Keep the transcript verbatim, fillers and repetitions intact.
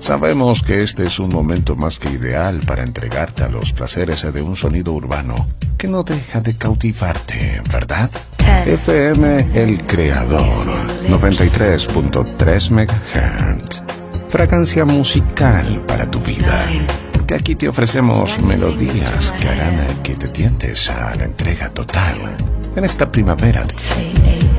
Sabemos que este es un momento más que ideal para entregarte a los placeres de un sonido urbano que no deja de cautivarte, ¿verdad? F M El Creador, noventa y tres punto tres megahertz. Fragancia musical para tu vida. Porque aquí te ofrecemos melodías que harán que te tientes a la entrega total en esta primavera.